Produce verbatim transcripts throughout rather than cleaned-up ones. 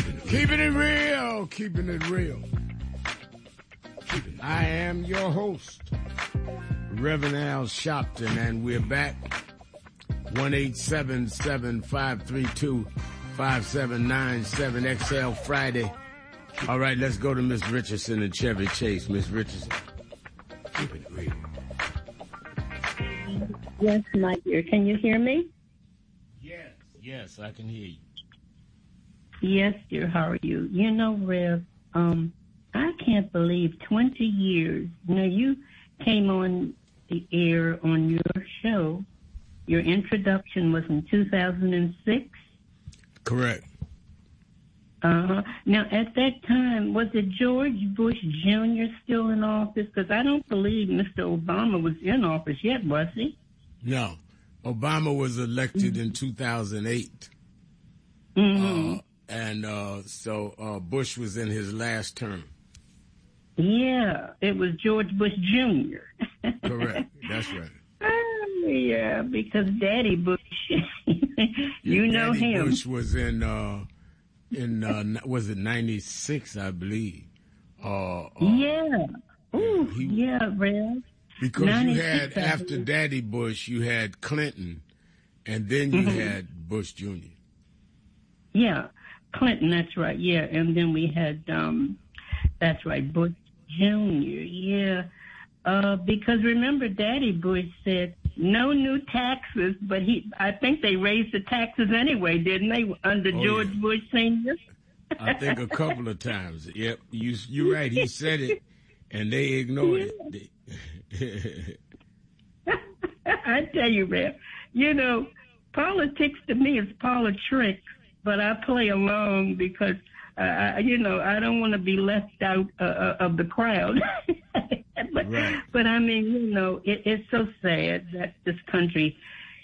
Keeping it real, keeping it real. I am your host, Reverend Al Sharpton, and we're back. one eight seven seven, five three two, five seven nine seven X L Friday. All right, let's go to Miss Richardson and Chevy Chase. Miss Richardson, keep it real. Yes, my dear. Can you hear me? Yes, yes, I can hear you. Yes, dear. How are you? You know, Rev, um, I can't believe twenty years. Now, you came on the air on your show. Your introduction was in two thousand six? Correct. Uh-huh. Now, at that time, was it George Bush Junior still in office? Because I don't believe Mister Obama was in office yet, was he? No. Obama was elected in two thousand eight. Mm-hmm. Uh, and uh, so uh, Bush was in his last term. Yeah, it was George Bush Junior Correct. That's right. Oh, yeah, because Daddy Bush, you yeah, know Daddy him. Bush was in, uh, in uh, was it ninety-six, I believe. Uh, uh, yeah. Ooh, he, yeah, Rev. Because you had, after Daddy Bush, you had Clinton, and then you mm-hmm. had Bush Junior Yeah, Clinton, that's right, yeah. And then we had, um, that's right, Bush Junior, yeah. Uh, because remember, Daddy Bush said no new taxes, but he, I think they raised the taxes anyway, didn't they, under oh, George yeah. Bush Senior? I think a couple of times. Yep, you, you're right. He said it, and they ignored yeah. it. I tell you, man, you know, politics to me is politics, but I play along because, uh, you know, I don't want to be left out uh, of the crowd. But, right. but I mean, you know, it, it's so sad that this country,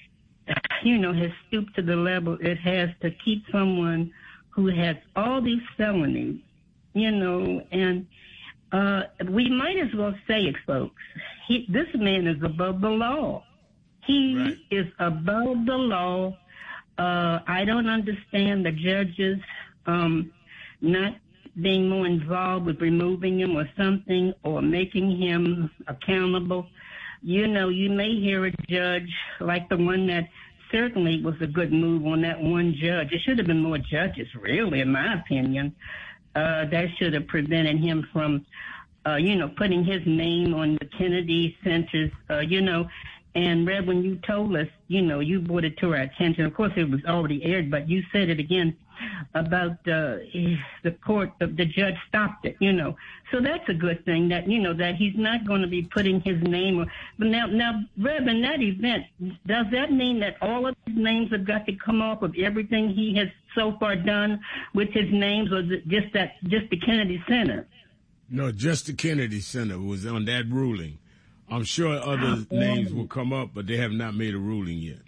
you know, has stooped to the level it has to keep someone who has all these felonies, you know, and uh, we might as well say it, folks. He, this man is above the law. He right. is above the law. Uh, I don't understand the judges um, not being more involved with removing him or something or making him accountable. You know, you may hear a judge like the one that certainly was a good move on that one judge. There should have been more judges, really, in my opinion. Uh, that should have prevented him from, uh, you know, putting his name on the Kennedy Center's, uh, you know. And, Rev, when you told us, you know, you brought it to our attention. Of course, it was already aired, but you said it again about uh, the court, the, the judge stopped it, you know. So that's a good thing that, you know, that he's not going to be putting his name. Or, but now, now, Rev, in that event, does that mean that all of his names have got to come off of everything he has so far done with his names, or is it just that, just the Kennedy Center? No, just the Kennedy Center was on that ruling. I'm sure other oh, names will come up, but they have not made a ruling yet.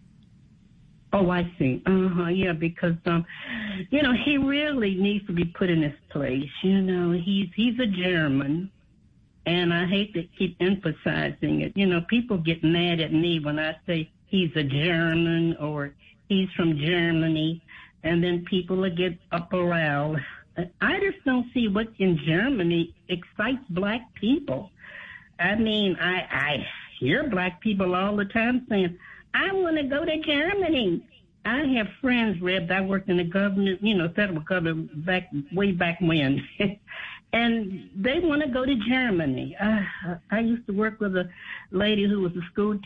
Oh, I see. Uh-huh, yeah, because, um, you know, he really needs to be put in his place. You know, he's he's a German, and I hate to keep emphasizing it. You know, people get mad at me when I say he's a German or he's from Germany, and then people will get up around. I just don't see what in Germany excites black people. I mean, I, I hear black people all the time saying, I want to go to Germany. I have friends, Reb, that worked in the government, you know, federal government back, way back when. And they want to go to Germany. Uh, I used to work with a lady who was a school